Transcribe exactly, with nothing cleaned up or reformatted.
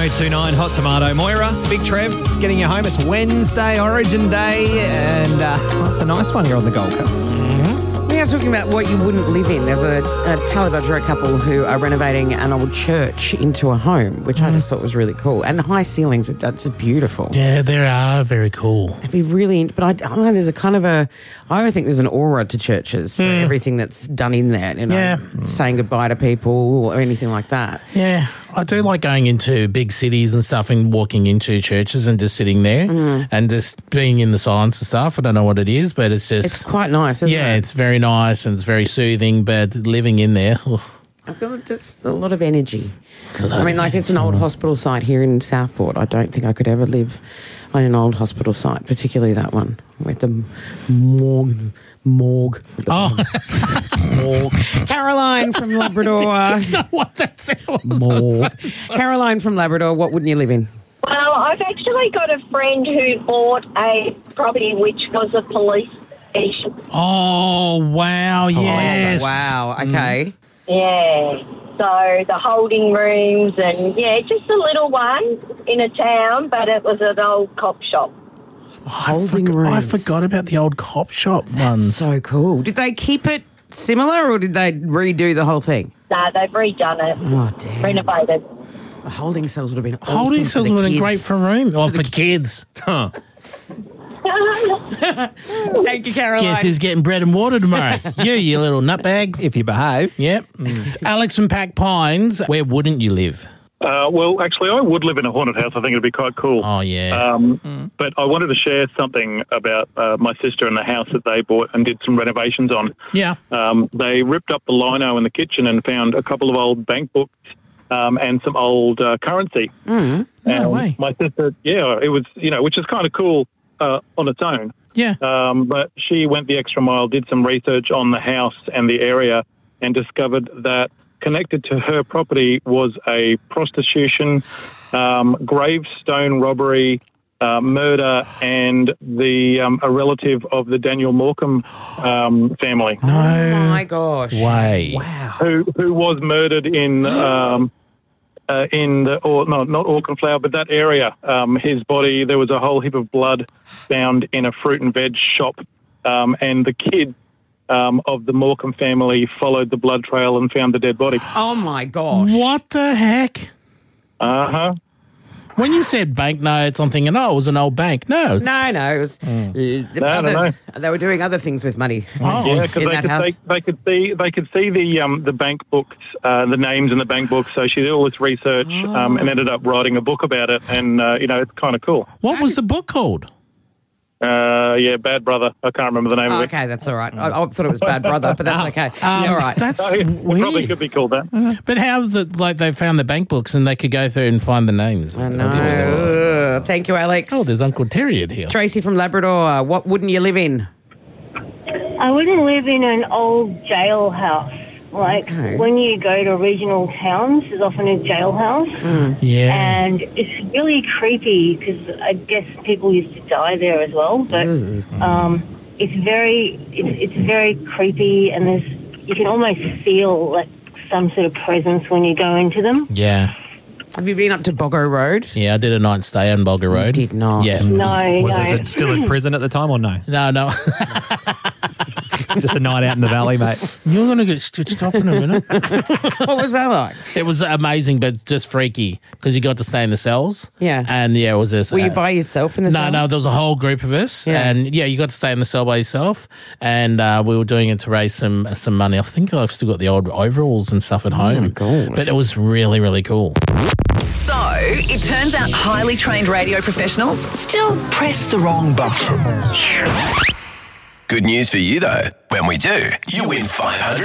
oh two nine Hot Tomato. Moira, Big Trev, getting you home. It's Wednesday, Origin Day, and uh, well, it's a nice one here on the Gold Coast. We are talking about what you wouldn't live in. There's a, a Talibudgera couple who are renovating an old church into a home, which mm. I just thought was really cool. And high ceilings, that's just beautiful. Yeah, they are very cool. It'd be really, but I, I don't know, there's a kind of a, I think there's an aura to churches for mm. everything that's done in there, you know, yeah. saying goodbye to people or anything like that. Yeah, I do like going into big cities and stuff and walking into churches and just sitting there mm. and just being in the silence and stuff. I don't know what it is, but it's just... It's quite nice, isn't yeah, it? Yeah, it's very nice and it's very soothing, but living in there... Oh. I've got just a lot of energy. I mean, like, it's an old hospital site here in Southport. I don't think I could ever live on an old hospital site, particularly that one with the morgue. Morgue. Oh. Morgue. Caroline from Labrador. I didn't know what that sounds. Morgue. So Caroline from Labrador, what wouldn't you live in? Well, I've actually got a friend who bought a property which was a police station. Oh, wow, yes. Oh, wow, okay. Mm. Yeah, so the holding rooms and, yeah, just a little one in a town, but it was an old cop shop. Holding I forgot, rooms. I forgot about the old cop shop That's ones. so cool. Did they keep it similar or did they redo the whole thing? No, they've redone it. Oh, damn. Renovated. The holding cells would have been awesome. Holding cells would have been great kids. for a room. Oh, for, for kids. Huh. Thank you, Caroline. Guess who's getting bread and water tomorrow? You, you little nutbag. If you behave. Yep. Mm. Alex from Pack Pines, where wouldn't you live? Uh, well, actually, I would live in a haunted house. I think it'd be quite cool. Oh, yeah. Um, mm. But I wanted to share something about uh, my sister and the house that they bought and did some renovations on. Yeah. Um, they ripped up the lino in the kitchen and found a couple of old bank books um, and some old uh, currency. Mm. No and way. My sister, yeah, it was, you know, which is kind of cool uh, on its own. Yeah. Um, but she went the extra mile, did some research on the house and the area and discovered that connected to her property was a prostitution, um, gravestone robbery, uh, murder, and the um, a relative of the Daniel Morecambe um, family. No. Oh, my gosh. Way. Wow. Who who was murdered in... Um, Uh, in the, or no, not Auchenflower, but that area. Um, his body, there was a whole heap of blood found in a fruit and veg shop, um, and the kid um, of the Morecambe family followed the blood trail and found the dead body. Oh, my gosh. What the heck? Uh-huh. When you said banknotes, I'm thinking, oh, it was an old bank. No. No, no. It was, Mm. uh, the No, other, no, no. They were doing other things with money. Oh. Yeah, because in they that could, house. they, they could see they could see the um, the bank books, uh, the names in the bank books. So she did all this research um, and ended up writing a book about it. And uh, you know, it's kind of cool. What was the book called? Uh, yeah, Bad Brother. I can't remember the name Oh, of it. okay, that's all right. I, I thought it was Bad Brother, but that's okay. Um, All right. That's No, it weird. probably could be called that. But how's it like they found the bank books and they could go through and find the names? I know. Thank you, Alex. Oh, there's Uncle Terry here. Tracy from Labrador, what wouldn't you live in? I wouldn't live in an old jailhouse. Like, Okay. when you go to regional towns, there's often a jailhouse. Yeah. And it's really creepy because I guess people used to die there as well. But um, it's very, it's, it's very creepy, and there's you can almost feel like some sort of presence when you go into them. Yeah. Have you been up to Boggo Road? Yeah, I did a night stay on Bulga Road. did not. Yeah. No, Was no. it still in prison at the time or no? No, no. Just a night out in the valley, mate. You're going to get stitched up in a minute. What was that like? It was amazing, but just freaky because you got to stay in the cells. Yeah. And yeah, it was this. Were you uh, by yourself in the No, cell? no, there was a whole group of us, Yeah. and yeah, you got to stay in the cell by yourself, and uh, we were doing it to raise some some money. I think I've still got the old overalls and stuff at home, my gosh. but it was really, really cool. So, it turns out highly trained radio professionals still press the wrong button. Good news for you, though. When we do, you win five hundred